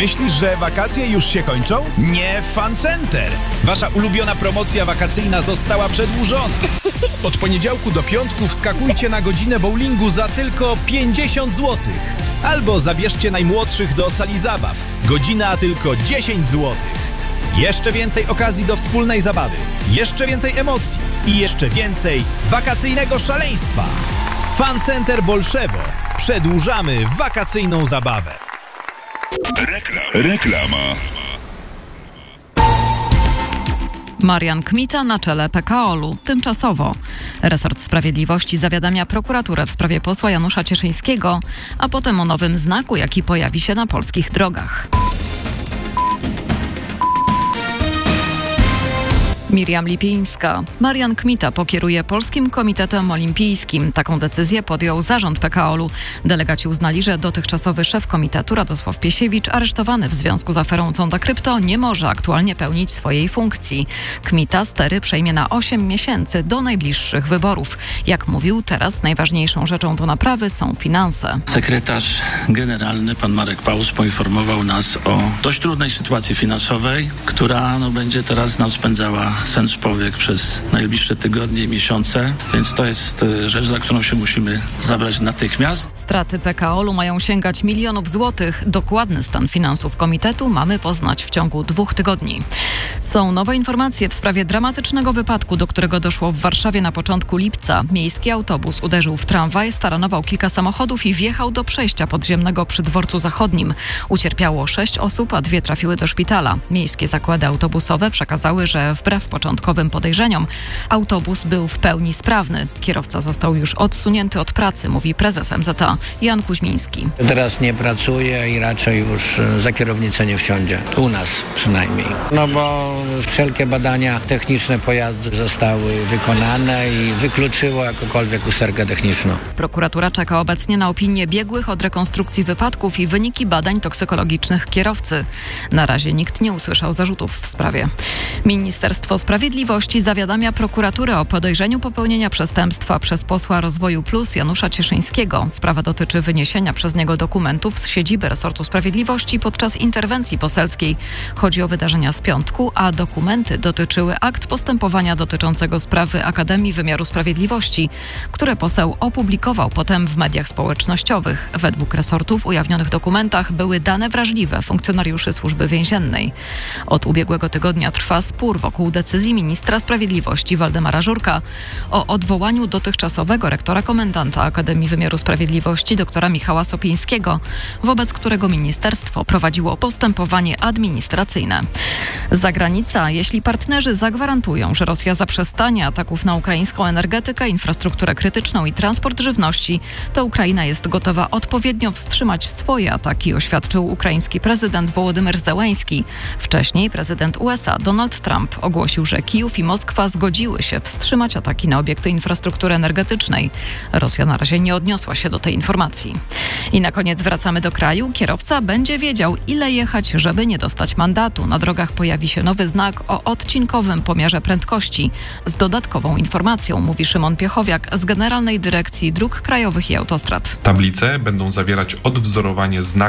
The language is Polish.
Myślisz, że wakacje już się kończą? Nie w Fun Center. Wasza ulubiona promocja wakacyjna została przedłużona. Od poniedziałku do piątku wskakujcie na godzinę bowlingu za tylko 50 zł. Albo zabierzcie najmłodszych do sali zabaw. Godzina tylko 10 zł. Jeszcze więcej okazji do wspólnej zabawy, jeszcze więcej emocji i jeszcze więcej wakacyjnego szaleństwa. Fun Center Bolszewo. Przedłużamy wakacyjną zabawę. Reklama. Marian Kmita na czele PKOL-u. Tymczasowo. Resort Sprawiedliwości zawiadamia prokuraturę w sprawie posła Janusza Cieszyńskiego, a potem o nowym znaku, jaki pojawi się na polskich drogach. Miriam Lipińska. Marian Kmita pokieruje Polskim Komitetem Olimpijskim. Taką decyzję podjął zarząd PKOL-u. Delegaci uznali, że dotychczasowy szef komitetu Radosław Piesiewicz, aresztowany w związku z aferą Conda Krypto, nie może aktualnie pełnić swojej funkcji. Kmita stery przejmie na 8 miesięcy do najbliższych wyborów. Jak mówił, teraz najważniejszą rzeczą do naprawy są finanse. Sekretarz generalny, pan Marek Paus, poinformował nas o dość trudnej sytuacji finansowej, która będzie teraz nam spędzała sen z powiek przez najbliższe tygodnie i miesiące, więc to jest rzecz, za którą się musimy zabrać natychmiast. Straty PKOL-u mają sięgać milionów złotych. Dokładny stan finansów komitetu mamy poznać w ciągu 2 tygodni. Są nowe informacje w sprawie dramatycznego wypadku, do którego doszło w Warszawie na początku lipca. Miejski autobus uderzył w tramwaj, staranował kilka samochodów i wjechał do przejścia podziemnego przy Dworcu Zachodnim. Ucierpiało 6 osób, a 2 trafiły do szpitala. Miejskie zakłady autobusowe przekazały, że wbrew początkowym podejrzeniom autobus był w pełni sprawny. Kierowca został już odsunięty od pracy, mówi prezes MZA Jan Kuźmiński. Teraz nie pracuje i raczej już za kierownicę nie wsiądzie. U nas przynajmniej. No bo wszelkie badania techniczne pojazdu zostały wykonane i wykluczyło jakąkolwiek usterkę techniczną. Prokuratura czeka obecnie na opinię biegłych od rekonstrukcji wypadków i wyniki badań toksykologicznych kierowcy. Na razie nikt nie usłyszał zarzutów w sprawie. Ministerstwo Sprawiedliwości zawiadamia prokuraturę o podejrzeniu popełnienia przestępstwa przez posła Rozwoju Plus Janusza Cieszyńskiego. Sprawa dotyczy wyniesienia przez niego dokumentów z siedziby resortu sprawiedliwości podczas interwencji poselskiej. Chodzi o wydarzenia z piątku, a dokumenty dotyczyły akt postępowania dotyczącego sprawy Akademii Wymiaru Sprawiedliwości, które poseł opublikował potem w mediach społecznościowych. Według resortu w ujawnionych dokumentach były dane wrażliwe funkcjonariuszy Służby Więziennej. Od ubiegłego tygodnia trwa spór wokół decyzji ministra sprawiedliwości Waldemara Żurka o odwołaniu dotychczasowego rektora komendanta Akademii Wymiaru Sprawiedliwości doktora Michała Sopińskiego, wobec którego ministerstwo prowadziło postępowanie administracyjne. Zagranica, jeśli partnerzy zagwarantują, że Rosja zaprzestanie ataków na ukraińską energetykę, infrastrukturę krytyczną i transport żywności, to Ukraina jest gotowa odpowiednio wstrzymać swoje ataki, oświadczył ukraiński prezydent Wołodymyr Zełenski. Wcześniej prezydent USA Donald Trump ogłosił, że Kijów i Moskwa zgodziły się wstrzymać ataki na obiekty infrastruktury energetycznej. Rosja na razie nie odniosła się do tej informacji. I na koniec wracamy do kraju. Kierowca będzie wiedział, ile jechać, żeby nie dostać mandatu. Na drogach pojawi się nowy znak o odcinkowym pomiarze prędkości. Z dodatkową informacją, mówi Szymon Piechowiak z Generalnej Dyrekcji Dróg Krajowych i Autostrad. Tablice będą zawierać odwzorowanie znaku